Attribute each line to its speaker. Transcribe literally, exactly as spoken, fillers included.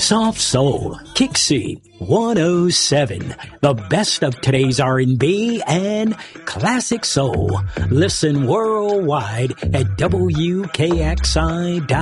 Speaker 1: Soft Soul, Kixie, one oh seven. The best of today's R and B and classic soul. Listen worldwide at W K X I dot com.